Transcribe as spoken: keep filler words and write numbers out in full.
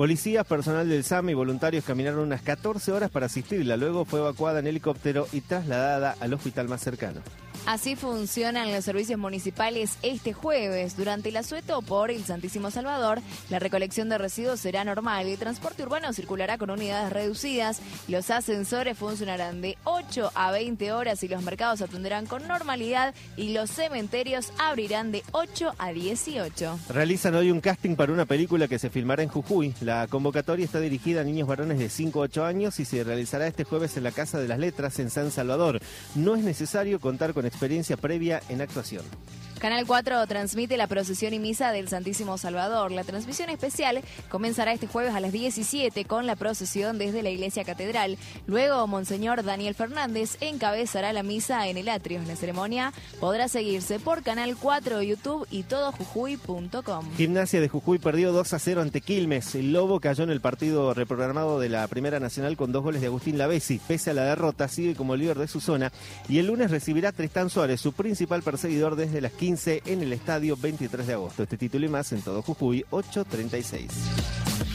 Policías, personal del S A M y voluntarios caminaron unas catorce horas para asistirla. Luego fue evacuada en helicóptero y trasladada al hospital más cercano. Así funcionan los servicios municipales este jueves. Durante el asueto por el Santísimo Salvador, la recolección de residuos será normal. El transporte urbano circulará con unidades reducidas. Los ascensores funcionarán de ocho a veinte horas y los mercados atenderán con normalidad y los cementerios abrirán de ocho a dieciocho. Realizan hoy un casting para una película que se filmará en Jujuy. La convocatoria está dirigida a niños varones de cinco a ocho años y se realizará este jueves en la Casa de las Letras en San Salvador. No es necesario contar con experiencia previa en actuación. Canal cuatro transmite la procesión y misa del Santísimo Salvador. La transmisión especial comenzará este jueves a las diecisiete con la procesión desde la Iglesia Catedral. Luego, Monseñor Daniel Fernández encabezará la misa en el atrio. La ceremonia podrá seguirse por Canal cuatro, YouTube y todo jujuy punto com. Gimnasia de Jujuy perdió dos a cero ante Quilmes. El Lobo cayó en el partido reprogramado de la Primera Nacional con dos goles de Agustín Lavesi. Pese a la derrota, sigue como líder de su zona y el lunes recibirá a Tristán Suárez, su principal perseguidor desde las quince en el estadio veintitrés de agosto. Este título y más en todo Jujuy, ocho treinta y seis.